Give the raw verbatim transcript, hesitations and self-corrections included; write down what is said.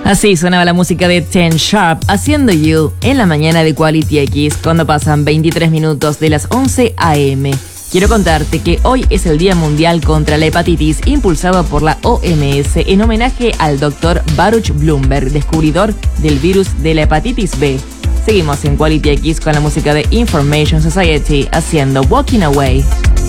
Así sonaba la música de Ten Sharp haciendo You en la mañana de Quality X cuando pasan veintitrés minutos de las once a eme. Quiero contarte que hoy es el Día Mundial contra la Hepatitis impulsado por la O M S en homenaje al doctor Baruch Blumberg, descubridor del virus de la hepatitis B. Seguimos en Quality X con la música de Information Society haciendo Walking Away.